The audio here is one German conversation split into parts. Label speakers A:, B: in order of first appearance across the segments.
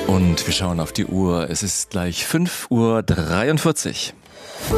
A: Und wir schauen auf die Uhr. Es ist gleich 5:43 Uhr.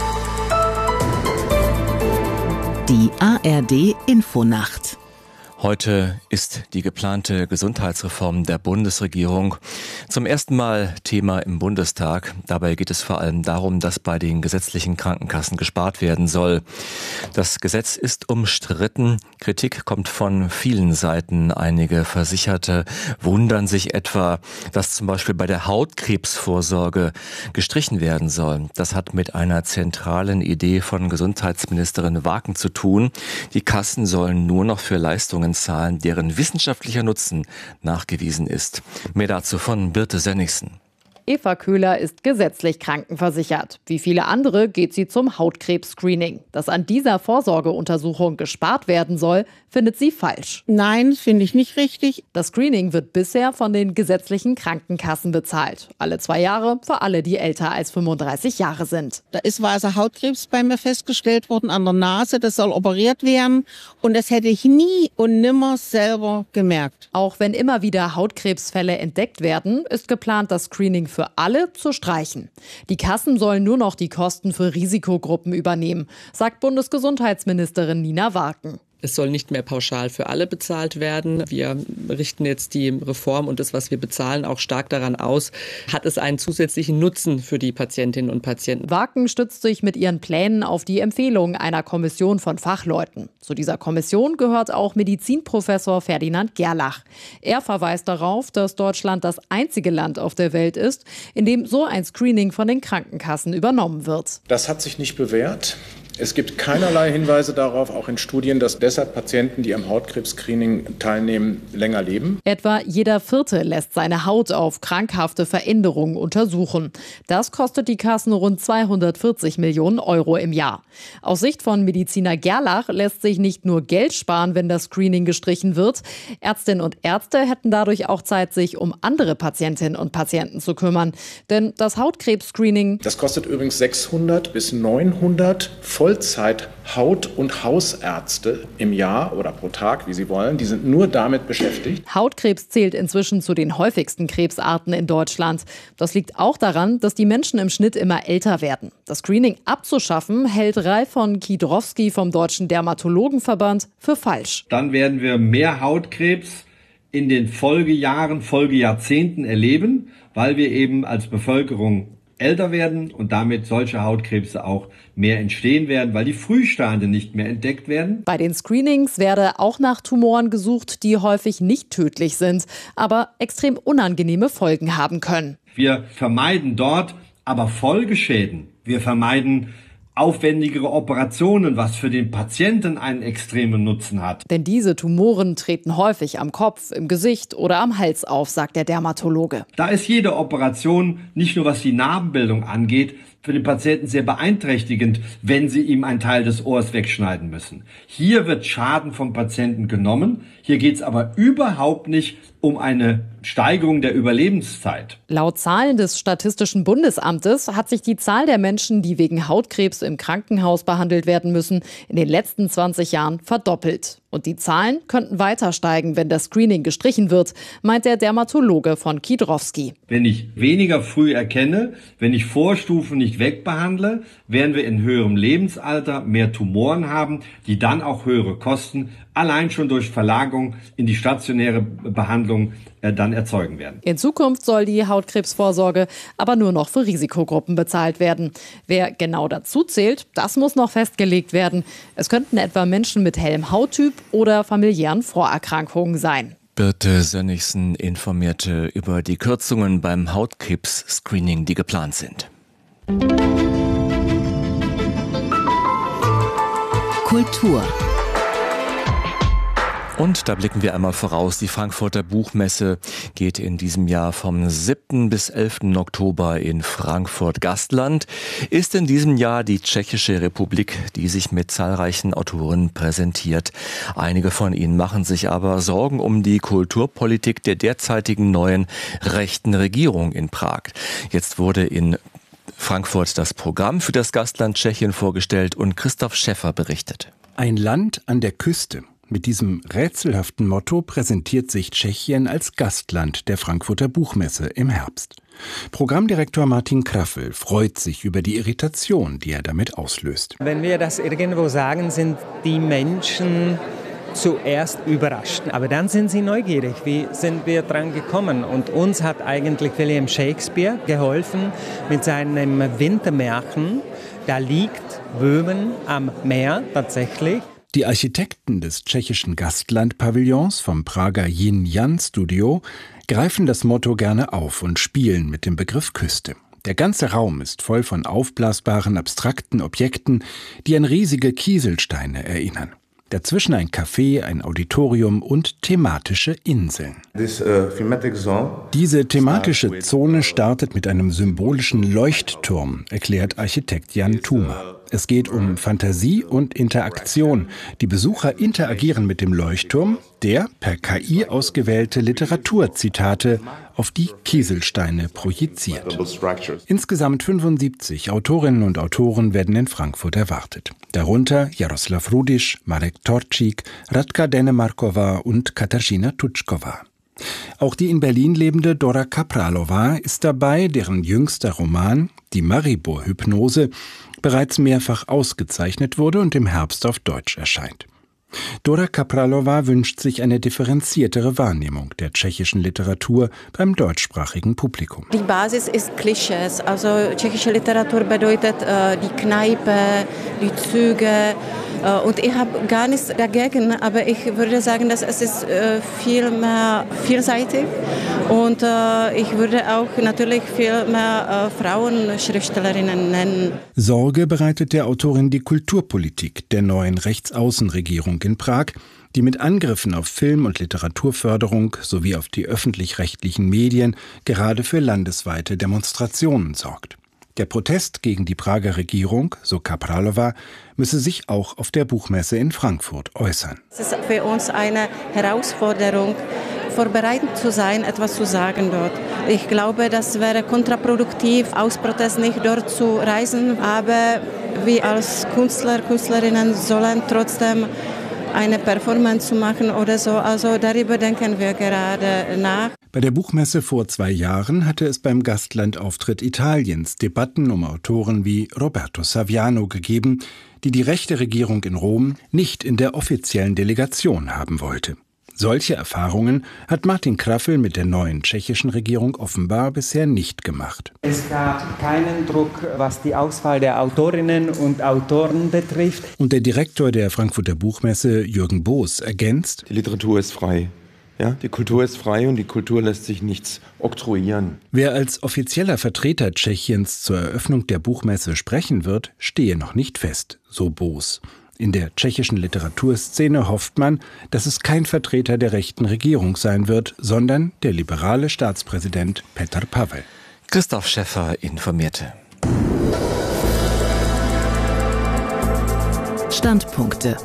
B: Die ARD Infonacht.
A: Heute ist die geplante Gesundheitsreform der Bundesregierung zum ersten Mal Thema im Bundestag. Dabei geht es vor allem darum, dass bei den gesetzlichen Krankenkassen gespart werden soll. Das Gesetz ist umstritten. Kritik kommt von vielen Seiten. Einige Versicherte wundern sich etwa, dass zum Beispiel bei der Hautkrebsvorsorge gestrichen werden soll. Das hat mit einer zentralen Idee von Gesundheitsministerin Waken zu tun. Die Kassen sollen nur noch für Leistungen zahlen, deren wissenschaftlicher Nutzen nachgewiesen ist. Mehr dazu von Birte Sönnigsen.
C: Eva Köhler ist gesetzlich krankenversichert. Wie viele andere geht sie zum Hautkrebs-Screening. Dass an dieser Vorsorgeuntersuchung gespart werden soll, findet sie falsch.
D: Nein, finde ich nicht richtig.
C: Das Screening wird bisher von den gesetzlichen Krankenkassen bezahlt. Alle 2 Jahre für alle, die älter als 35 Jahre sind.
D: Da ist weißer Hautkrebs bei mir festgestellt worden an der Nase. Das soll operiert werden. Und das hätte ich nie und nimmer selber gemerkt.
C: Auch wenn immer wieder Hautkrebsfälle entdeckt werden, ist geplant, das Screening für alle zu streichen. Die Kassen sollen nur noch die Kosten für Risikogruppen übernehmen, sagt Bundesgesundheitsministerin Nina Waken.
E: Es soll nicht mehr pauschal für alle bezahlt werden. Wir richten jetzt die Reform und das, was wir bezahlen, auch stark daran aus. Hat es einen zusätzlichen Nutzen für die Patientinnen und Patienten?
C: Waken stützt sich mit ihren Plänen auf die Empfehlungen einer Kommission von Fachleuten. Zu dieser Kommission gehört auch Medizinprofessor Ferdinand Gerlach. Er verweist darauf, dass Deutschland das einzige Land auf der Welt ist, in dem so ein Screening von den Krankenkassen übernommen wird.
F: Das hat sich nicht bewährt. Es gibt keinerlei Hinweise darauf, auch in Studien, dass deshalb Patienten, die am Hautkrebs-Screening teilnehmen, länger leben.
C: Etwa jeder Vierte lässt seine Haut auf krankhafte Veränderungen untersuchen. Das kostet die Kassen rund 240 Millionen Euro im Jahr. Aus Sicht von Mediziner Gerlach lässt sich nicht nur Geld sparen, wenn das Screening gestrichen wird. Ärztinnen und Ärzte hätten dadurch auch Zeit, sich um andere Patientinnen und Patienten zu kümmern. Denn das Hautkrebs-Screening,
F: das kostet übrigens 600 bis 900 Vollzeit-Haut- und Hausärzte im Jahr oder pro Tag, wie Sie wollen. Die sind nur damit beschäftigt.
C: Hautkrebs zählt inzwischen zu den häufigsten Krebsarten in Deutschland. Das liegt auch daran, dass die Menschen im Schnitt immer älter werden. Das Screening abzuschaffen, hält Ralf von Kiedrowski vom Deutschen Dermatologenverband für falsch.
G: Dann werden wir mehr Hautkrebs in den Folgejahren, Folgejahrzehnten erleben, weil wir eben als Bevölkerung älter werden und damit solche Hautkrebse auch mehr entstehen werden, weil die Frühstadien nicht mehr entdeckt werden.
C: Bei den Screenings werde auch nach Tumoren gesucht, die häufig nicht tödlich sind, aber extrem unangenehme Folgen haben können.
G: Wir vermeiden dort aber Folgeschäden. Wir vermeiden aufwendigere Operationen, was für den Patienten einen extremen Nutzen hat.
C: Denn diese Tumoren treten häufig am Kopf, im Gesicht oder am Hals auf, sagt der Dermatologe.
G: Da ist jede Operation, nicht nur was die Narbenbildung angeht, für den Patienten sehr beeinträchtigend, wenn sie ihm einen Teil des Ohrs wegschneiden müssen. Hier wird Schaden vom Patienten genommen. Hier geht es aber überhaupt nicht um eine Steigerung der Überlebenszeit.
C: Laut Zahlen des Statistischen Bundesamtes hat sich die Zahl der Menschen, die wegen Hautkrebs im Krankenhaus behandelt werden müssen, in den letzten 20 Jahren verdoppelt. Und die Zahlen könnten weiter steigen, wenn das Screening gestrichen wird, meint der Dermatologe von Kiedrowski.
G: Wenn ich weniger früh erkenne, wenn ich Vorstufen nicht wegbehandle, werden wir in höherem Lebensalter mehr Tumoren haben, die dann auch höhere Kosten allein schon durch Verlagerung in die stationäre Behandlung dann erzeugen werden.
C: In Zukunft soll die Hautkrebsvorsorge aber nur noch für Risikogruppen bezahlt werden. Wer genau dazu zählt, das muss noch festgelegt werden. Es könnten etwa Menschen mit hellem Hauttyp oder familiären Vorerkrankungen sein.
A: Birte Sönnigsen informierte über die Kürzungen beim Hautkrebs-Screening, die geplant sind.
B: Kultur.
A: Und da blicken wir einmal voraus. Die Frankfurter Buchmesse geht in diesem Jahr vom 7. bis 11. Oktober in Frankfurt-Gastland. Ist in diesem Jahr die Tschechische Republik, die sich mit zahlreichen Autoren präsentiert. Einige von ihnen machen sich aber Sorgen um die Kulturpolitik der derzeitigen neuen rechten Regierung in Prag. Jetzt wurde in Frankfurt das Programm für das Gastland Tschechien vorgestellt und Christoph Schäffer berichtet.
H: Ein Land an der Küste. Mit diesem rätselhaften Motto präsentiert sich Tschechien als Gastland der Frankfurter Buchmesse im Herbst. Programmdirektor Martin Kraffel freut sich über die Irritation, die er damit auslöst.
I: Wenn wir das irgendwo sagen, sind die Menschen zuerst überrascht. Aber dann sind sie neugierig. Wie sind wir dran gekommen? Und uns hat eigentlich William Shakespeare geholfen mit seinem Wintermärchen. Da liegt Böhmen am Meer tatsächlich.
H: Die Architekten des tschechischen Gastland-Pavillons vom Prager Yin-Yan-Studio greifen das Motto gerne auf und spielen mit dem Begriff Küste. Der ganze Raum ist voll von aufblasbaren, abstrakten Objekten, die an riesige Kieselsteine erinnern. Dazwischen ein Café, ein Auditorium und thematische Inseln. Diese thematische Zone startet mit einem symbolischen Leuchtturm, erklärt Architekt Jan Thuma. Es geht um Fantasie und Interaktion. Die Besucher interagieren mit dem Leuchtturm, der per KI ausgewählte Literaturzitate auf die Kieselsteine projiziert. Insgesamt 75 Autorinnen und Autoren werden in Frankfurt erwartet. Darunter Jaroslav Rudiš, Marek Torčík, Radka Denemarkova und Katarzyna Tutschkova. Auch die in Berlin lebende Dora Kapralova ist dabei, deren jüngster Roman, die Maribor-Hypnose, bereits mehrfach ausgezeichnet wurde und im Herbst auf Deutsch erscheint. Dora Kapralova wünscht sich eine differenziertere Wahrnehmung der tschechischen Literatur beim deutschsprachigen Publikum.
J: Die Basis ist Klischees. Also tschechische Literatur bedeutet die Kneipe, die Züge. Und ich habe gar nichts dagegen, aber ich würde sagen, dass es ist viel mehr vielseitig. Und ich würde auch natürlich viel mehr Frauenschriftstellerinnen nennen.
H: Sorge bereitet der Autorin die Kulturpolitik der neuen Rechtsaußenregierung in Prag, die mit Angriffen auf Film- und Literaturförderung sowie auf die öffentlich-rechtlichen Medien gerade für landesweite Demonstrationen sorgt. Der Protest gegen die Prager Regierung, so Kapralova, müsse sich auch auf der Buchmesse in Frankfurt äußern.
J: Es ist für uns eine Herausforderung, vorbereitet zu sein, etwas zu sagen dort. Ich glaube, das wäre kontraproduktiv, aus Protest nicht dort zu reisen, aber wir als Künstler, Künstlerinnen sollen trotzdem eine Performance zu machen oder so. Also darüber denken wir gerade nach.
H: Bei der Buchmesse vor 2 Jahren hatte es beim Gastlandauftritt Italiens Debatten um Autoren wie Roberto Saviano gegeben, die die rechte Regierung in Rom nicht in der offiziellen Delegation haben wollte. Solche Erfahrungen hat Martin Kraffel mit der neuen tschechischen Regierung offenbar bisher nicht gemacht.
I: Es gab keinen Druck, was die Auswahl der Autorinnen und Autoren betrifft.
H: Und der Direktor der Frankfurter Buchmesse, Jürgen Boos, ergänzt:
K: Die Literatur ist frei. Ja, die Kultur ist frei und die Kultur lässt sich nichts oktroyieren.
H: Wer als offizieller Vertreter Tschechiens zur Eröffnung der Buchmesse sprechen wird, stehe noch nicht fest, so Boos. In der tschechischen Literaturszene hofft man, dass es kein Vertreter der rechten Regierung sein wird, sondern der liberale Staatspräsident Petr Pavel.
A: Christoph Schäffer informierte.
B: Standpunkte.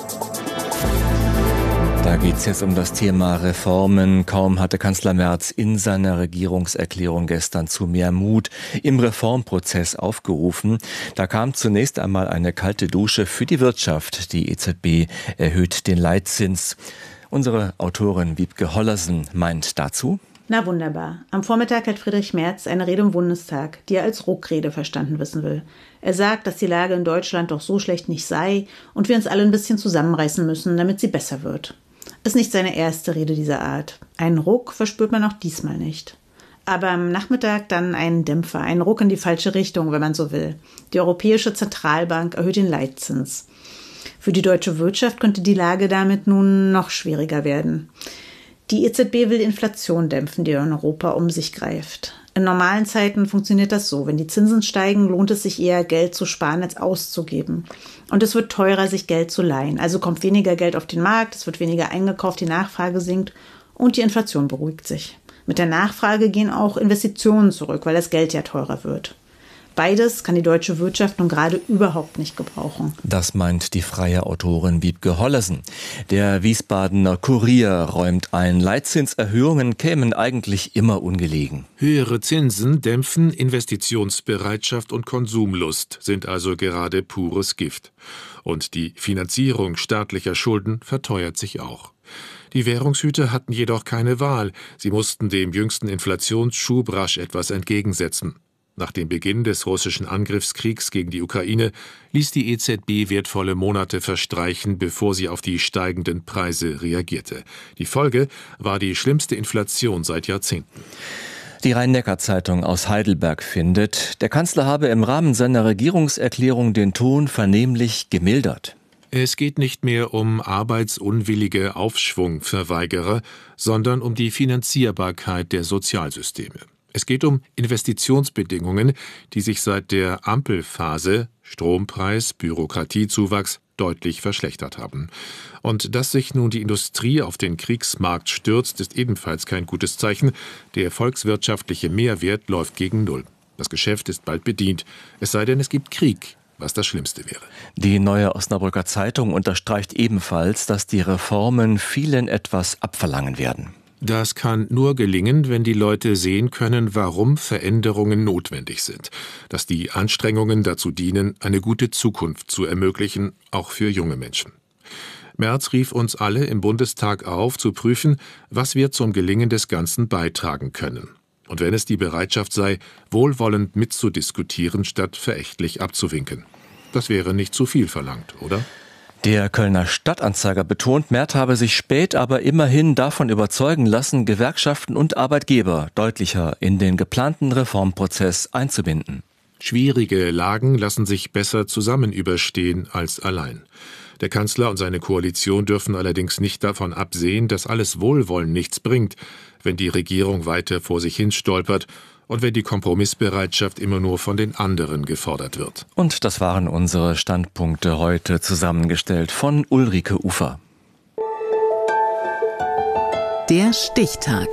A: Da geht es jetzt um das Thema Reformen. Kaum hatte Kanzler Merz in seiner Regierungserklärung gestern zu mehr Mut im Reformprozess aufgerufen. Da kam zunächst einmal eine kalte Dusche für die Wirtschaft. Die EZB erhöht den Leitzins. Unsere Autorin Wiebke Hollersen meint dazu:
L: Na wunderbar. Am Vormittag hat Friedrich Merz eine Rede im Bundestag, die er als Ruckrede verstanden wissen will. Er sagt, dass die Lage in Deutschland doch so schlecht nicht sei und wir uns alle ein bisschen zusammenreißen müssen, damit sie besser wird. Ist nicht seine erste Rede dieser Art. Einen Ruck verspürt man auch diesmal nicht. Aber am Nachmittag dann einen Dämpfer, einen Ruck in die falsche Richtung, wenn man so will. Die Europäische Zentralbank erhöht den Leitzins. Für die deutsche Wirtschaft könnte die Lage damit nun noch schwieriger werden. Die EZB will Inflation dämpfen, die in Europa um sich greift. In normalen Zeiten funktioniert das so. Wenn die Zinsen steigen, lohnt es sich eher, Geld zu sparen, als auszugeben. Und es wird teurer, sich Geld zu leihen. Also kommt weniger Geld auf den Markt, es wird weniger eingekauft, die Nachfrage sinkt und die Inflation beruhigt sich. Mit der Nachfrage gehen auch Investitionen zurück, weil das Geld ja teurer wird. Beides kann die deutsche Wirtschaft nun gerade überhaupt nicht gebrauchen.
A: Das meint die freie Autorin Wiebke Hollesen. Der Wiesbadener Kurier räumt ein, Leitzinserhöhungen kämen eigentlich immer ungelegen.
M: Höhere Zinsen dämpfen Investitionsbereitschaft und Konsumlust, sind also gerade pures Gift. Und die Finanzierung staatlicher Schulden verteuert sich auch. Die Währungshüter hatten jedoch keine Wahl. Sie mussten dem jüngsten Inflationsschub rasch etwas entgegensetzen. Nach dem Beginn des russischen Angriffskriegs gegen die Ukraine ließ die EZB wertvolle Monate verstreichen, bevor sie auf die steigenden Preise reagierte. Die Folge war die schlimmste Inflation seit Jahrzehnten.
A: Die Rhein-Neckar-Zeitung aus Heidelberg findet, der Kanzler habe im Rahmen seiner Regierungserklärung den Ton vernehmlich gemildert.
M: Es geht nicht mehr um arbeitsunwillige Aufschwungverweigerer, sondern um die Finanzierbarkeit der Sozialsysteme. Es geht um Investitionsbedingungen, die sich seit der Ampelphase Strompreis, Bürokratiezuwachs deutlich verschlechtert haben. Und dass sich nun die Industrie auf den Kriegsmarkt stürzt, ist ebenfalls kein gutes Zeichen. Der volkswirtschaftliche Mehrwert läuft gegen Null. Das Geschäft ist bald bedient, es sei denn, es gibt Krieg, was das Schlimmste wäre.
A: Die Neue Osnabrücker Zeitung unterstreicht ebenfalls, dass die Reformen vielen etwas abverlangen werden.
M: Das kann nur gelingen, wenn die Leute sehen können, warum Veränderungen notwendig sind. Dass die Anstrengungen dazu dienen, eine gute Zukunft zu ermöglichen, auch für junge Menschen. Merz rief uns alle im Bundestag auf, zu prüfen, was wir zum Gelingen des Ganzen beitragen können. Und wenn es die Bereitschaft sei, wohlwollend mitzudiskutieren, statt verächtlich abzuwinken. Das wäre nicht zu viel verlangt, oder?
A: Der Kölner Stadtanzeiger betont, Merz habe sich spät aber immerhin davon überzeugen lassen, Gewerkschaften und Arbeitgeber deutlicher in den geplanten Reformprozess einzubinden.
M: Schwierige Lagen lassen sich besser zusammen überstehen als allein. Der Kanzler und seine Koalition dürfen allerdings nicht davon absehen, dass alles Wohlwollen nichts bringt, wenn die Regierung weiter vor sich hin stolpert und wenn die Kompromissbereitschaft immer nur von den anderen gefordert wird.
A: Und das waren unsere Standpunkte heute, zusammengestellt von Ulrike Ufer.
B: Der Stichtag.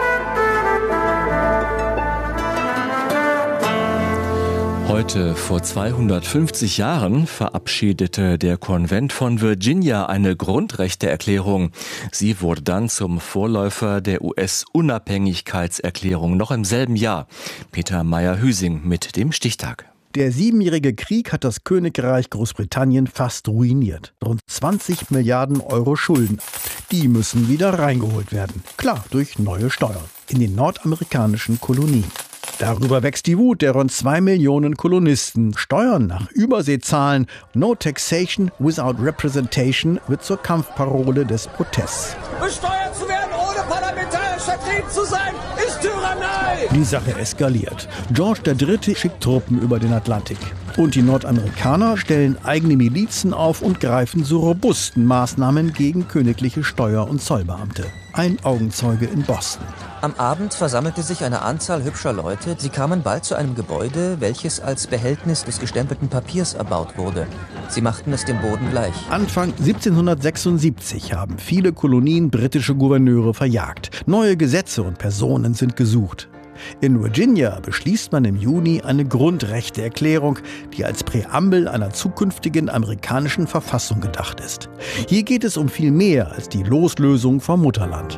A: Heute vor 250 Jahren verabschiedete der Konvent von Virginia eine Grundrechteerklärung. Sie wurde dann zum Vorläufer der US-Unabhängigkeitserklärung noch im selben Jahr. Peter Meyer-Hüsing mit dem Stichtag.
N: Der 7-jährige Krieg hat das Königreich Großbritannien fast ruiniert. Rund 20 Milliarden Euro Schulden. Die müssen wieder reingeholt werden. Klar, durch neue Steuern. In den nordamerikanischen Kolonien. Darüber wächst die Wut der rund 2 Millionen Kolonisten. Steuern nach Übersee zahlen. No taxation without representation wird zur Kampfparole des Protests.
O: Besteuert zu werden, ohne parlamentarisch vertreten zu sein, ist Tyrannei!
N: Die Sache eskaliert. George III. Schickt Truppen über den Atlantik. Und die Nordamerikaner stellen eigene Milizen auf und greifen zu robusten Maßnahmen gegen königliche Steuer- und Zollbeamte. Ein Augenzeuge in Boston.
P: Am Abend versammelte sich eine Anzahl hübscher Leute. Sie kamen bald zu einem Gebäude, welches als Behältnis des gestempelten Papiers erbaut wurde. Sie machten es dem Boden gleich.
N: Anfang 1776 haben viele Kolonien britische Gouverneure verjagt. Neue Gesetze und Personen sind gesucht. In Virginia beschließt man im Juni eine Grundrechteerklärung, die als Präambel einer zukünftigen amerikanischen Verfassung gedacht ist. Hier geht es um viel mehr als die Loslösung vom Mutterland.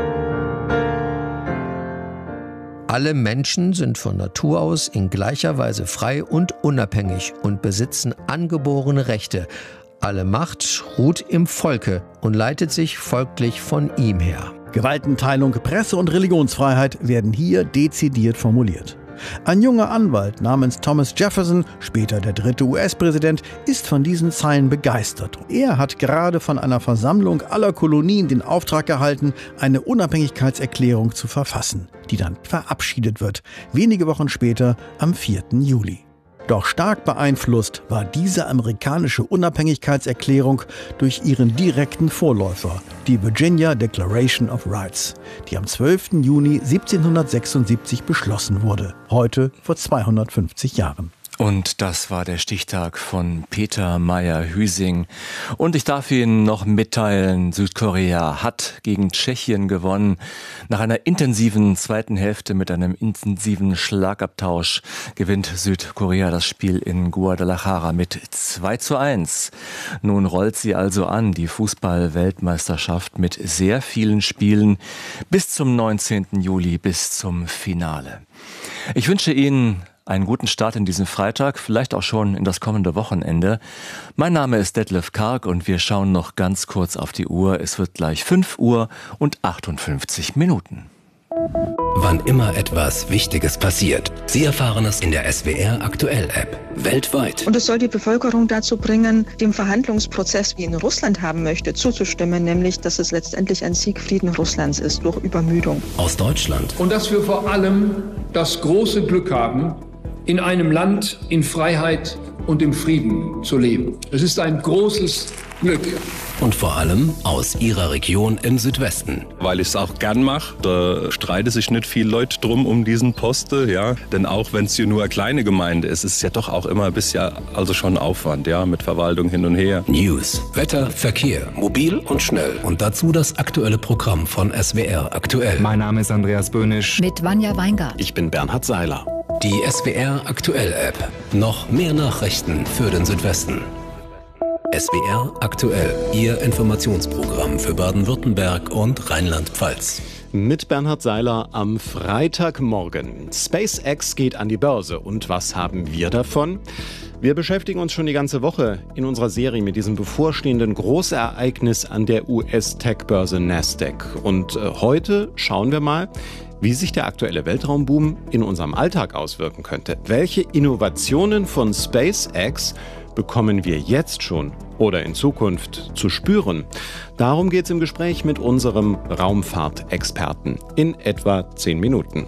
Q: Alle Menschen sind von Natur aus in gleicher Weise frei und unabhängig und besitzen angeborene Rechte. Alle Macht ruht im Volke und leitet sich folglich von ihm her.
N: Gewaltenteilung, Presse- und Religionsfreiheit werden hier dezidiert formuliert. Ein junger Anwalt namens Thomas Jefferson, später der 3. US-Präsident, ist von diesen Zeilen begeistert. Er hat gerade von einer Versammlung aller Kolonien den Auftrag erhalten, eine Unabhängigkeitserklärung zu verfassen, die dann verabschiedet wird, wenige Wochen später am 4. Juli. Doch stark beeinflusst war diese amerikanische Unabhängigkeitserklärung durch ihren direkten Vorläufer, die Virginia Declaration of Rights, die am 12. Juni 1776 beschlossen wurde, heute vor 250 Jahren.
A: Und das war der Stichtag von Peter Meyer-Hüsing. Und ich darf Ihnen noch mitteilen, Südkorea hat gegen Tschechien gewonnen. Nach einer intensiven zweiten Hälfte mit einem intensiven Schlagabtausch gewinnt Südkorea das Spiel in Guadalajara mit 2:1. Nun rollt sie also an, die Fußball-Weltmeisterschaft mit sehr vielen Spielen bis zum 19. Juli, bis zum Finale. Ich wünsche Ihnen einen guten Start in diesen Freitag, vielleicht auch schon in das kommende Wochenende. Mein Name ist Detlef Karg und wir schauen noch ganz kurz auf die Uhr. Es wird gleich 5:58 Minuten.
R: Wann immer etwas Wichtiges passiert, Sie erfahren es in der SWR Aktuell App. Weltweit.
S: Und es soll die Bevölkerung dazu bringen, dem Verhandlungsprozess, wie ihn Russland haben möchte, zuzustimmen, nämlich, dass es letztendlich ein Siegfrieden Russlands ist durch Übermüdung.
R: Aus Deutschland.
T: Und dass wir vor allem das große Glück haben, in einem Land in Freiheit und im Frieden zu leben. Es ist ein großes Glück.
R: Und vor allem aus Ihrer Region im Südwesten.
U: Weil ich es auch gern mache, da streiten sich nicht viele Leute drum um diesen Posten, ja. Denn auch wenn es hier nur eine kleine Gemeinde ist, ist es ja doch auch immer ein bisschen, also schon Aufwand, ja, mit Verwaltung hin und her.
R: News, Wetter, Verkehr, mobil und schnell. Und dazu das aktuelle Programm von SWR Aktuell.
V: Mein Name ist Andreas Böhnisch.
W: Mit Vanja Weingart.
R: Ich bin Bernhard Seiler. Die SWR Aktuell App. Noch mehr Nachrichten für den Südwesten. SWR Aktuell, Ihr Informationsprogramm für Baden-Württemberg und Rheinland-Pfalz.
X: Mit Bernhard Seiler am Freitagmorgen. SpaceX geht an die Börse. Und was haben wir davon? Wir beschäftigen uns schon die ganze Woche in unserer Serie mit diesem bevorstehenden Großereignis an der US-Tech-Börse Nasdaq. Und heute schauen wir mal, wie sich der aktuelle Weltraumboom in unserem Alltag auswirken könnte. Welche Innovationen von SpaceX bekommen wir jetzt schon oder in Zukunft zu spüren? Darum geht es im Gespräch mit unserem Raumfahrtexperten in etwa 10 Minuten.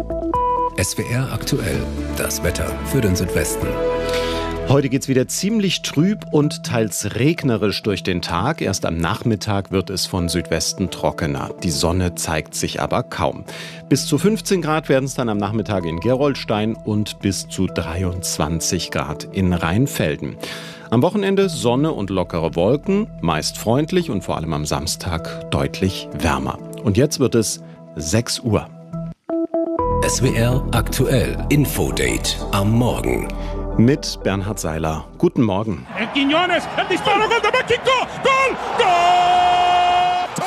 R: SWR Aktuell, das Wetter für den Südwesten.
X: Heute geht's wieder ziemlich trüb und teils regnerisch durch den Tag. Erst am Nachmittag wird es von Südwesten trockener. Die Sonne zeigt sich aber kaum. Bis zu 15 Grad werden es dann am Nachmittag in Gerolstein und bis zu 23 Grad in Rheinfelden. Am Wochenende Sonne und lockere Wolken, meist freundlich und vor allem am Samstag deutlich wärmer. Und jetzt wird es 6 Uhr.
R: SWR Aktuell Infodate am Morgen.
X: Mit Bernhard Seiler. Guten Morgen.
O: Quiñones, el disparo, gol de México, gol, gol! Tor!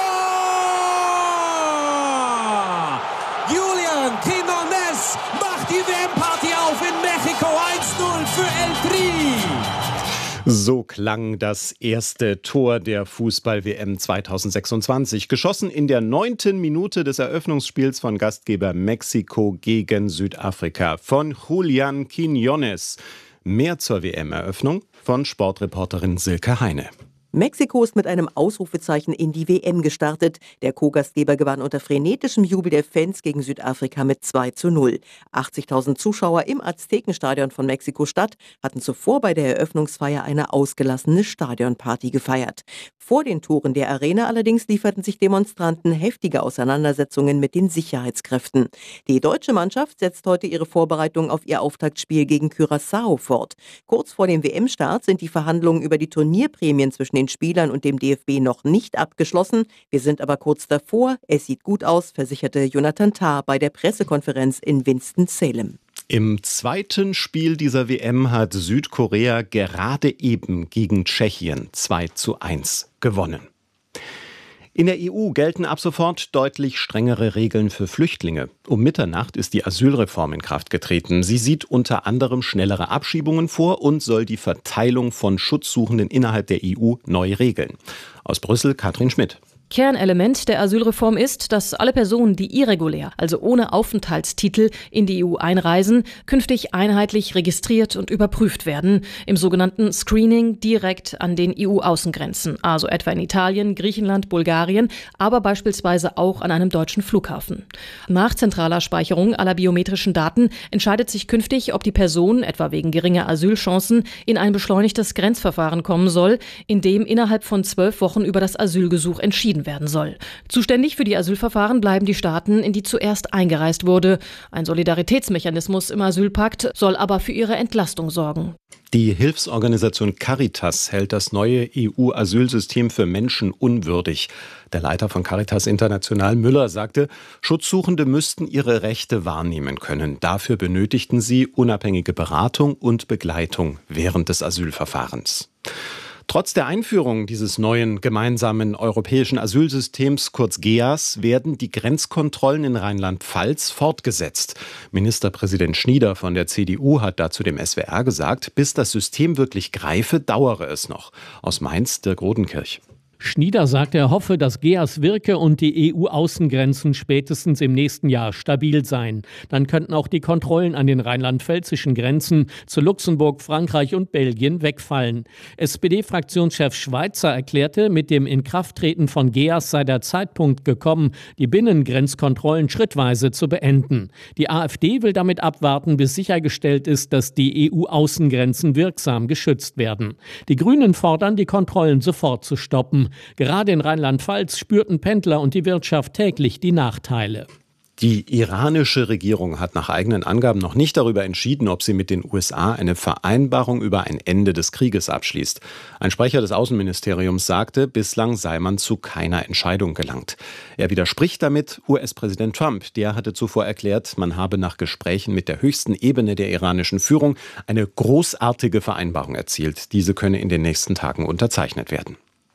O: Julián Quiñones macht die WM-Party auf in Mexiko, 1:0 für El Tri.
X: So klang das erste Tor der Fußball-WM 2026. Geschossen in der 9. Minute des Eröffnungsspiels von Gastgeber Mexiko gegen Südafrika von Julián Quiñones. Mehr zur WM-Eröffnung von Sportreporterin Silke Heine.
Y: Mexiko ist mit einem Ausrufezeichen in die WM gestartet. Der Co-Gastgeber gewann unter frenetischem Jubel der Fans gegen Südafrika mit 2:0. 80.000 Zuschauer im Aztekenstadion von Mexiko-Stadt hatten zuvor bei der Eröffnungsfeier eine ausgelassene Stadionparty gefeiert. Vor den Toren der Arena allerdings lieferten sich Demonstranten heftige Auseinandersetzungen mit den Sicherheitskräften. Die deutsche Mannschaft setzt heute ihre Vorbereitung auf ihr Auftaktspiel gegen Curaçao fort. Kurz vor dem WM-Start sind die Verhandlungen über die Turnierprämien zwischen den Spielern und dem DFB noch nicht abgeschlossen. Wir sind aber kurz davor. Es sieht gut aus, versicherte Jonathan Tah bei der Pressekonferenz in Winston-Salem.
X: Im zweiten Spiel dieser WM hat Südkorea gerade eben gegen Tschechien 2:1 gewonnen. In der EU gelten ab sofort deutlich strengere Regeln für Flüchtlinge. Um Mitternacht ist die Asylreform in Kraft getreten. Sie sieht unter anderem schnellere Abschiebungen vor und soll die Verteilung von Schutzsuchenden innerhalb der EU neu regeln. Aus Brüssel Katrin Schmidt.
Z: Kernelement der Asylreform ist, dass alle Personen, die irregulär, also ohne Aufenthaltstitel, in die EU einreisen, künftig einheitlich registriert und überprüft werden, im sogenannten Screening direkt an den EU-Außengrenzen, also etwa in Italien, Griechenland, Bulgarien, aber beispielsweise auch an einem deutschen Flughafen. Nach zentraler Speicherung aller biometrischen Daten entscheidet sich künftig, ob die Person, etwa wegen geringer Asylchancen, in ein beschleunigtes Grenzverfahren kommen soll, in dem innerhalb von 12 Wochen über das Asylgesuch entschieden entschieden werden soll. Zuständig für die Asylverfahren bleiben die Staaten, in die zuerst eingereist wurde. Ein Solidaritätsmechanismus im Asylpakt soll aber für ihre Entlastung sorgen.
X: Die Hilfsorganisation Caritas hält das neue EU-Asylsystem für menschenunwürdig. Der Leiter von Caritas International, Müller, sagte, Schutzsuchende müssten ihre Rechte wahrnehmen können. Dafür benötigten sie unabhängige Beratung und Begleitung während des Asylverfahrens. Trotz der Einführung dieses neuen gemeinsamen europäischen Asylsystems, kurz GEAS, werden die Grenzkontrollen in Rheinland-Pfalz fortgesetzt. Ministerpräsident Schnieder von der CDU hat dazu dem SWR gesagt, bis das System wirklich greife, dauere es noch. Aus Mainz, Dirk Rodenkirch.
D: Schnieder sagt, er hoffe, dass GEAS wirke und die EU-Außengrenzen spätestens im nächsten Jahr stabil seien. Dann könnten auch die Kontrollen an den rheinland-pfälzischen Grenzen zu Luxemburg, Frankreich und Belgien wegfallen. SPD-Fraktionschef Schweizer erklärte, mit dem Inkrafttreten von GEAS sei der Zeitpunkt gekommen, die Binnengrenzkontrollen schrittweise zu beenden. Die AfD will damit abwarten, bis sichergestellt ist, dass die EU-Außengrenzen wirksam geschützt werden. Die Grünen fordern, die Kontrollen sofort zu stoppen. Gerade in Rheinland-Pfalz spürten Pendler und die Wirtschaft täglich die Nachteile.
X: Die iranische Regierung hat nach eigenen Angaben noch nicht darüber entschieden, ob sie mit den USA eine Vereinbarung über ein Ende des Krieges abschließt. Ein Sprecher des Außenministeriums sagte, bislang sei man zu keiner Entscheidung gelangt. Er widerspricht damit US-Präsident Trump. Der hatte zuvor erklärt, man habe nach Gesprächen mit der höchsten Ebene der iranischen Führung eine großartige Vereinbarung erzielt. Diese könne in den nächsten Tagen unterzeichnet werden.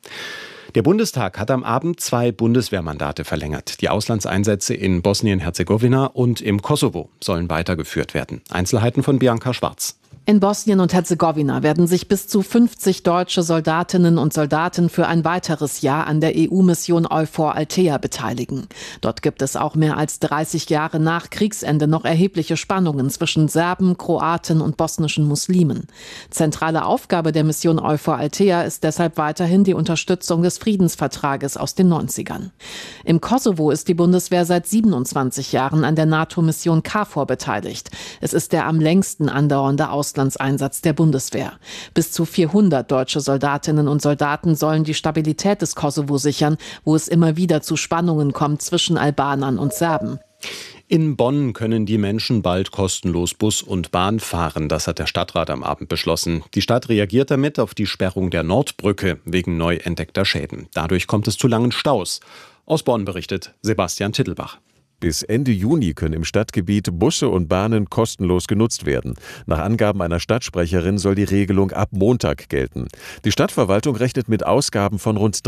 X: Der Bundestag hat am Abend 2 Bundeswehrmandate verlängert. Die Auslandseinsätze in Bosnien-Herzegowina und im Kosovo sollen weitergeführt werden. Einzelheiten von Bianca Schwarz.
E: In Bosnien und Herzegowina werden sich bis zu 50 deutsche Soldatinnen und Soldaten für ein weiteres Jahr an der EU-Mission EUFOR Althea beteiligen. Dort gibt es auch mehr als 30 Jahre nach Kriegsende noch erhebliche Spannungen zwischen Serben, Kroaten und bosnischen Muslimen. Zentrale Aufgabe der Mission EUFOR Althea ist deshalb weiterhin die Unterstützung des Friedensvertrages aus den 90ern. Im Kosovo ist die Bundeswehr seit 27 Jahren an der NATO-Mission KFOR beteiligt. Es ist der am längsten andauernde Auslandseinsatz der Bundeswehr. Bis zu 400 deutsche Soldatinnen und Soldaten sollen die Stabilität des Kosovo sichern, wo es immer wieder zu Spannungen kommt zwischen Albanern und Serben.
X: In Bonn können die Menschen bald kostenlos Bus und Bahn fahren. Das hat der Stadtrat am Abend beschlossen. Die Stadt reagiert damit auf die Sperrung der Nordbrücke wegen neu entdeckter Schäden. Dadurch kommt es zu langen Staus. Aus Bonn berichtet Sebastian Tittelbach.
F: Bis Ende Juni können im Stadtgebiet Busse und Bahnen kostenlos genutzt werden. Nach Angaben einer Stadtsprecherin soll die Regelung ab Montag gelten. Die Stadtverwaltung rechnet mit Ausgaben von rund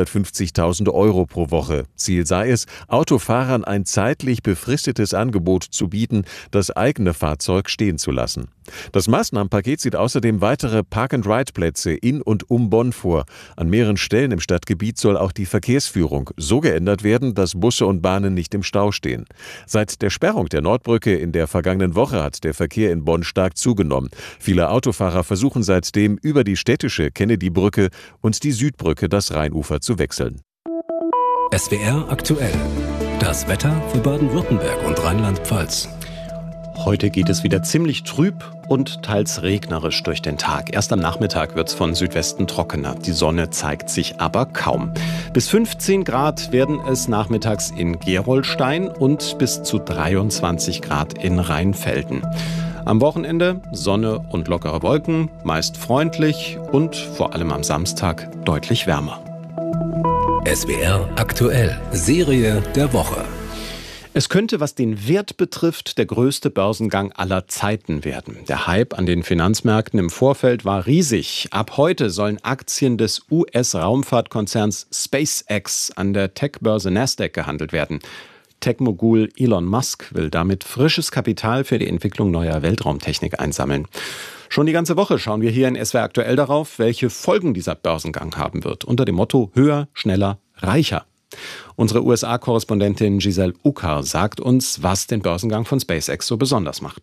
F: 350.000 € pro Woche. Ziel sei es, Autofahrern ein zeitlich befristetes Angebot zu bieten, das eigene Fahrzeug stehen zu lassen. Das Maßnahmenpaket sieht außerdem weitere Park-and-Ride-Plätze in und um Bonn vor. An mehreren Stellen im Stadtgebiet soll auch die Verkehrsführung so geändert werden, dass Busse und Bahnen nicht im Stau stehen. Seit der Sperrung der Nordbrücke in der vergangenen Woche hat der Verkehr in Bonn stark zugenommen. Viele Autofahrer versuchen seitdem über die städtische Kennedy-Brücke und die Südbrücke das Rheinufer zu wechseln.
R: SWR aktuell. Das Wetter für Baden-Württemberg und Rheinland-Pfalz.
X: Heute geht es wieder ziemlich trüb und teils regnerisch durch den Tag. Erst am Nachmittag wird es von Südwesten trockener. Die Sonne zeigt sich aber kaum. Bis 15 Grad werden es nachmittags in Gerolstein und bis zu 23 Grad in Rheinfelden. Am Wochenende Sonne und lockere Wolken, meist freundlich und vor allem am Samstag deutlich wärmer.
R: SWR aktuell. Serie der Woche.
X: Es könnte, was den Wert betrifft, der größte Börsengang aller Zeiten werden. Der Hype an den Finanzmärkten im Vorfeld war riesig. Ab heute sollen Aktien des US-Raumfahrtkonzerns SpaceX an der Tech-Börse Nasdaq gehandelt werden. Tech-Mogul Elon Musk will damit frisches Kapital für die Entwicklung neuer Weltraumtechnik einsammeln. Schon die ganze Woche schauen wir hier in SWR aktuell darauf, welche Folgen dieser Börsengang haben wird. Unter dem Motto höher, schneller, reicher. Unsere USA-Korrespondentin Giselle Uckar sagt uns, was den Börsengang von SpaceX so besonders macht.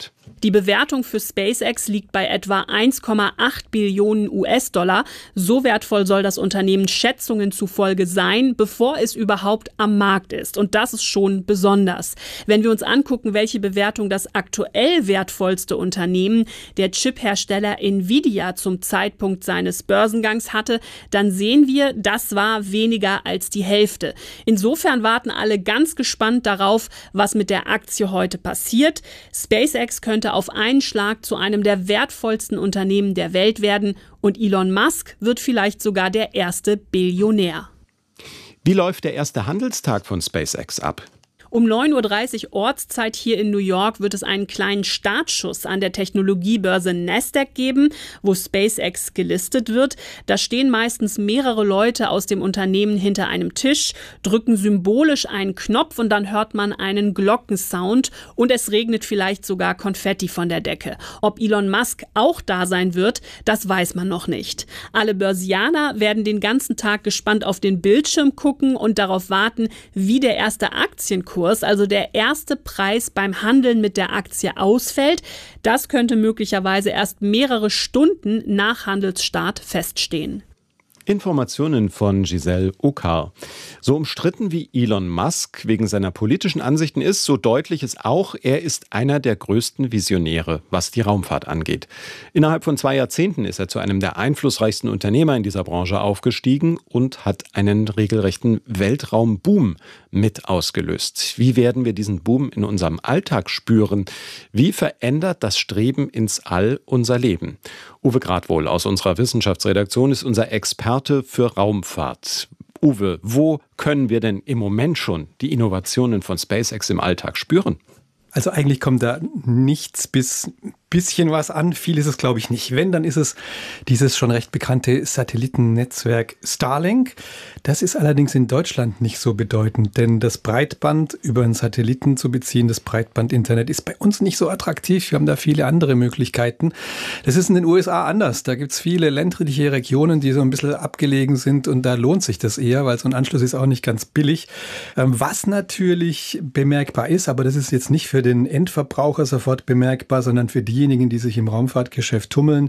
C: Die Bewertung für SpaceX liegt bei etwa 1,8 Billionen US-Dollar. So wertvoll soll das Unternehmen Schätzungen zufolge sein, bevor es überhaupt am Markt ist. Und das ist schon besonders. Wenn wir uns angucken, welche Bewertung das aktuell wertvollste Unternehmen, der Chiphersteller Nvidia, zum Zeitpunkt seines Börsengangs hatte, dann sehen wir, das war weniger als die Hälfte. Insofern warten alle ganz gespannt darauf, was mit der Aktie heute passiert. SpaceX könnte auf einen Schlag zu einem der wertvollsten Unternehmen der Welt werden und Elon Musk wird vielleicht sogar der erste Billionär.
X: Wie läuft der erste Handelstag von SpaceX ab?
C: Um 9:30 Uhr Ortszeit hier in New York wird es einen kleinen Startschuss an der Technologiebörse Nasdaq geben, wo SpaceX gelistet wird. Da stehen meistens mehrere Leute aus dem Unternehmen hinter einem Tisch, drücken symbolisch einen Knopf und dann hört man einen Glockensound und es regnet vielleicht sogar Konfetti von der Decke. Ob Elon Musk auch da sein wird, das weiß man noch nicht. Alle Börsianer werden den ganzen Tag gespannt auf den Bildschirm gucken und darauf warten, wie der erste Aktienkurs, also der erste Preis beim Handeln mit der Aktie ausfällt. Das könnte möglicherweise erst mehrere Stunden nach Handelsstart feststehen.
X: Informationen von Giselle Okar. So umstritten wie Elon Musk wegen seiner politischen Ansichten ist, so deutlich ist auch, er ist einer der größten Visionäre, was die Raumfahrt angeht. Innerhalb von 2 Jahrzehnten ist er zu einem der einflussreichsten Unternehmer in dieser Branche aufgestiegen und hat einen regelrechten Weltraumboom mit ausgelöst. Wie werden wir diesen Boom in unserem Alltag spüren? Wie verändert das Streben ins All unser Leben? Uwe Gradwohl aus unserer Wissenschaftsredaktion ist unser Experte für Raumfahrt. Uwe, wo können wir denn im Moment schon die Innovationen von SpaceX im Alltag spüren?
G: Also eigentlich kommt da nichts bis bisschen was an. Viel ist es, glaube ich, nicht. Wenn, dann ist es dieses schon recht bekannte Satellitennetzwerk Starlink. Das ist allerdings in Deutschland nicht so bedeutend, denn das Breitband über einen Satelliten zu beziehen, das Breitband-Internet, ist bei uns nicht so attraktiv. Wir haben da viele andere Möglichkeiten. Das ist in den USA anders. Da gibt es viele ländliche Regionen, die so ein bisschen abgelegen sind und da lohnt sich das eher, weil so ein Anschluss ist auch nicht ganz billig. Was natürlich bemerkbar ist, aber das ist jetzt nicht für den Endverbraucher sofort bemerkbar, sondern für diejenigen, die sich im Raumfahrtgeschäft tummeln.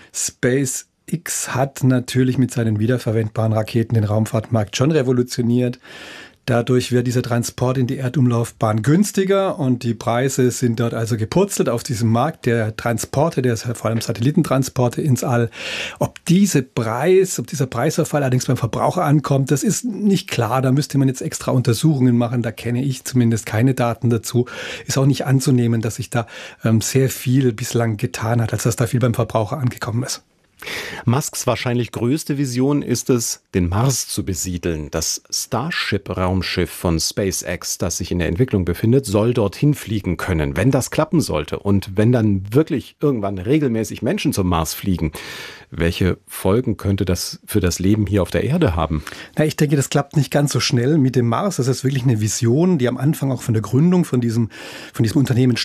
G: SpaceX hat natürlich mit seinen wiederverwendbaren Raketen den Raumfahrtmarkt schon revolutioniert. Dadurch wird dieser Transport in die Erdumlaufbahn günstiger und die Preise sind dort also gepurzelt auf diesem Markt der Transporte, der vor allem Satellitentransporte ins All. Ob dieser Preisverfall allerdings beim Verbraucher ankommt, das ist nicht klar. Da müsste man jetzt extra Untersuchungen machen. Da kenne ich zumindest keine Daten dazu. Ist auch nicht anzunehmen, dass sich da sehr viel bislang getan hat, als dass da viel beim Verbraucher angekommen ist.
X: Musks wahrscheinlich größte Vision ist es, den Mars zu besiedeln. Das Starship-Raumschiff von SpaceX, das sich in der Entwicklung befindet, soll dorthin fliegen können, wenn das klappen sollte. Und wenn dann wirklich irgendwann regelmäßig Menschen zum Mars fliegen, welche Folgen könnte das für das Leben hier auf der Erde haben?
G: Na, ich denke, das klappt nicht ganz so schnell mit dem Mars. Das ist wirklich eine Vision, die am Anfang auch von der Gründung von diesem Unternehmen